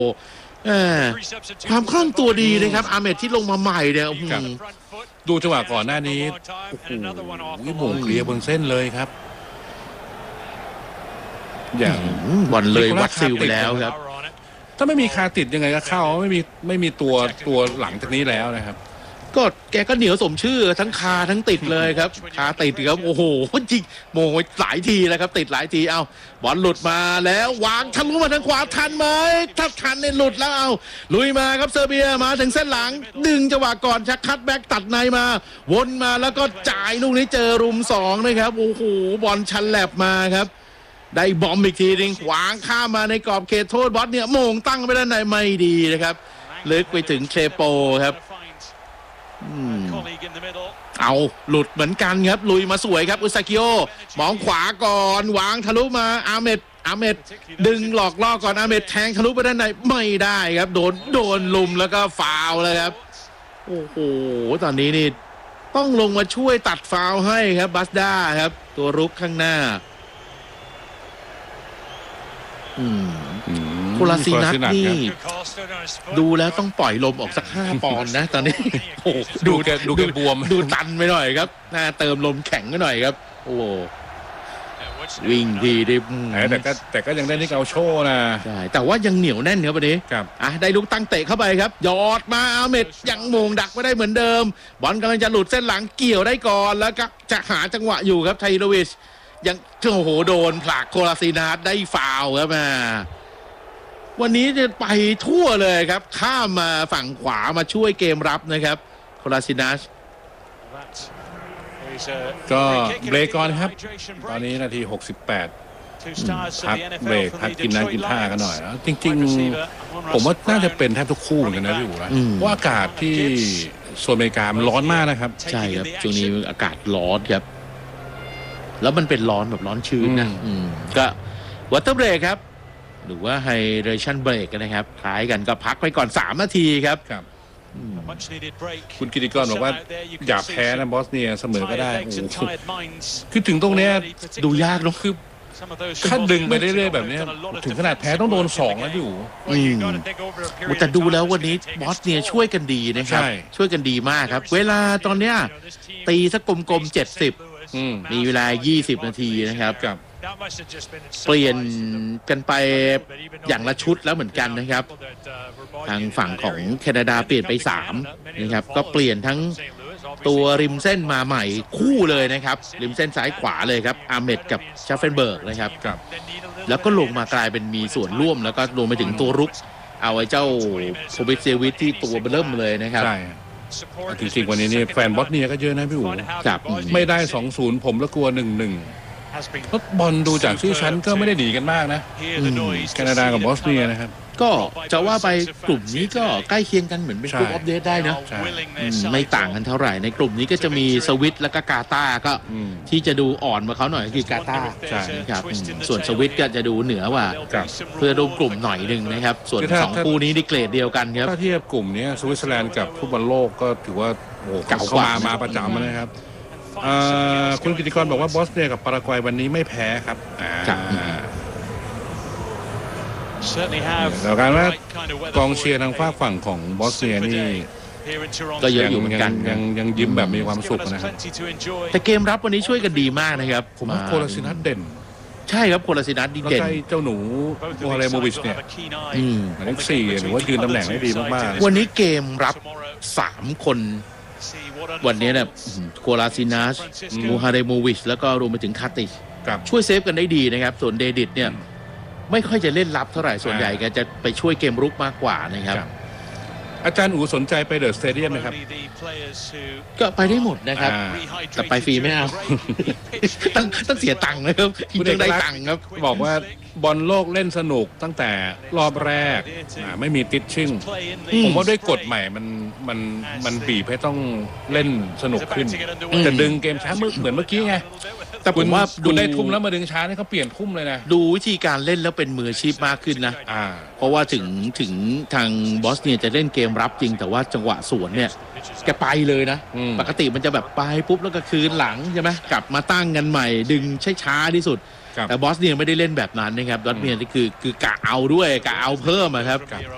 ความคล่องตัวดีนะครับอาเมดที่ลงมาใหม่เนี่ยดูจังหวะก่อนหน้านี้โอ้โหหม่งเคลียร์บนเส้นเลยครับอย่างบอลเลยวัดซิลไปแล้วครับถ้าไม่มีคาติดยังไงก็เข้าไม่มีตัวหลังจากนี้แล้วนะครับก็แกก็เหนียวสมชื่อทั้งคาทั้งติดเลยครับคาติดครับโอ้โหจริงโมงหลายทีแล้วครับติดหลายทีเอาบอลหลุดมาแล้ววางทะลุมาทางขวาทันไหมถ้าทันเนี่ยหลุดแล้วเอาลุยมาครับเซอร์เบียมาถึงเส้นหลังดึงจังหวะก่อนชักคัดแบ็กตัดในมาวนมาแล้วก็จ่ายลูกนี้เจอรุม2นะครับโอ้โหบอลชันแลบมาครับได้บอมอีกทีนึงวางข้ามมาในกรอบเขตโทษบอสเนี่ยโมงตั้งไปด้านในไม่ดีนะครับลึกไปถึงเคโปครับเอาหลุดเหมือนกันครับลุยมาสวยครับอุซากิโอมองขวาก่อนวางทะลุมาอาเมดดึงหลอกล่อก่อนอาเมดแทงทะลุไปด้านในไม่ได้ครับโดนลุมแล้วก็ฟาวล์เลยครับโอ้โหตอนนี้นี่ต้องลงมาช่วยตัดฟาวล์ให้ครับบัสด้าครับตัวรุกข้างหน้าโคลาซีนัทนี่ดูแล้วต้องปล่อยลมออกสัก5 ปอนด์นะตอนนี้โอ้ดูแกบวมดูตันไปหน่อยครับน่าเติมลมแข็งไปหน่อยครับโอ้วิ่งดีดิแต่ก็ยังได้นิกเอาโชว์นะใช่แต่ว่ายังเหนียวแน่นครับวันนี้ครับได้ลูกตั้งเตะเข้าไปครับยอดมาอาเมดยังโมงดักไม่ได้เหมือนเดิมบอลกำลังจะหลุดเส้นหลังเกี่ยวได้ก่อนแล้วก็จะหาจังหวะอยู่ครับไทโรวิชยังโอ้โหโดนผลักโคลาซีนัทได้ฟาวล์ครับวันนี้จะไปทั่วเลยครับข้ามมาฝั่งขวามาช่วยเกมรับนะครับโคลาซินัสก็เบรกก่อนครับตอนนี้นาที68พักเบรกพักกินน้ำกินท่ากันหน่อยจริงๆผมว่าน่าจะเป็นแทบทุกคู่เหมือนกันนะพี่อู๋นะเพราะอากาศที่โซนอเมริกามันร้อนมากนะครับใช่ครับช่วงนี้อากาศร้อนครับแล้วมันเป็นร้อนแบบร้อนชื้นนะก็วอเตอร์เบรกครับหรือว่าไฮเดรชั่นเบรกนะครับคล้ายกันก็พักไปก่อน3 นาทีครับคุณกิติกรบอกว่าอย่าแพ้นะบอสเนียเสมอก็ได้คือถึงตรงนี้ดูยากเนาะคือถ้าดึงไปเรื่อยๆแบบนี้ถึงขนาดแพ้ต้องโดน2แล้วอยู่แต่ดูแล้ววันนี้บอสเนียช่วยกันดีนะครับช่วยกันดีมากครับเวลาตอนเนี้ยตีสักกลมๆ70มีเวลา20 นาทีนะครับเปลี่ยนกันไปอย่างละชุดแล้วเหมือนกันนะครับทางฝั่งของแคนาดาเปลี่ยนไป3นะครับก็เปลี่ยนทั้งตัวริมเส้นมาใหม่คู่เลยนะครับริมเส้นซ้ายขวาเลยครับอาเมดกับชาเฟนเบิร์กนะครับแล้วก็ลงมากลายเป็นมีส่วนร่วมแล้วก็รวมไปถึงตัวรุกเอาไอ้เจ้าโควิดเซวิทที่ตัวเริ่มเลยนะครับจริงๆวันนี้นี่แฟนบอสเนียก็เยอะนะพี่อู๋ไม่ได้ 2-0 ผมแล้วกลัว 1-1รถบอลดูจากชื่อชั้นก็ไม่ได้ดีกันมากนะแคนาดากับบอสเนียนะครับก็จะว่าไปกลุ่มนี้ก็ใกล้เคียงกันเหมือนเป็นกลุ่มอัปเดตได้นะไม่ต่างกันเท่าไหร่ในกลุ่มนี้ก็จะมีสวิตแล้วก็กาตาร์ก็ที่จะดูอ่อนมาเขาหน่อยคือกาตาร์ครับส่วนสวิตก็จะดูเหนือกว่าเพื่อร่วมกลุ่มหน่อยนึงนะครับส่วน2คู่นี้ในเกรดเดียวกันครับถ้าเทียบกลุ่มนี้สวิตเซอร์แลนด์กับฟุตบอลโลกก็ถือว่าเก่ากว่ามาประจำนะครับคุณกิติกรบอกว่าบอสเนียกับปารากวัยวันนี้ไม่แพ้ครับแล้วกันว่ากองเชียร์ทางฝั่งของบอสเนียนี่ก็เยอะอยู่เหมือนกันยังยิ้มแบบมีความสุขนะครับแต่เกมรับวันนี้ช่วยกันดีมากนะครับผมว่าโคลาซินัทเด่นใช่ครับโคลาซินัทดีเด่นเจ้าหนูโมฮาเลโมวิชเนี่ยเลข4หรือว่ายืนตำแหน่งได้ดีมากๆวันนี้เกมรับ3 คนวันนี้เนี่ยโคลาซินัสมูฮาเรโมวิชแล้วก็รวมไปถึงคาติชช่วยเซฟกันได้ดีนะครับส่วนเดดิตเนี่ยไม่ค่อยจะเล่นรับเท่าไหร่ส่วนใหญ่แกจะไปช่วยเกมรุกมากกว่านะครับอาจารย์อู๋สนใจไปเดอะสเตเดียมไหมครับก็ไปได้หมดนะครับแต่ไปฟรีไม่เอาต้องเสียตังค์นะครับคุณต้องได้ตังค์ครับบอกว่าบอลโลกเล่นสนุกตั้งแต่รอบแรกไม่มีติดชิ่งผมว่าด้วยกฎใหม่มันบีบให้ต้องเล่นสนุกขึ้นจะดึงเกมช้าเหมือนเมื่อกี้ไงแต่ผมว่าดูได้ทุ่มแล้วมาดึงช้านี่เขาเปลี่ยนทุ่มเลยนะดูวิธีการเล่นแล้วเป็นมืออาชีพมากขึ้นนะเพราะว่าถึงทางบอสเนียจะเล่นเกมรับจริงแต่ว่าจังหวะสวนเนี่ยแกไปเลยนะปกติมันจะแบบไปปุ๊บแล้วก็คืนหลังใช่ไหมกลับมาตั้งกันใหม่ดึงช้าที่สุดแต่บอสเนียไม่ได้เล่นแบบนั้นนะครับบอสเนียนี่คือกะเอาด้วยกะเอาเพิ่มครับ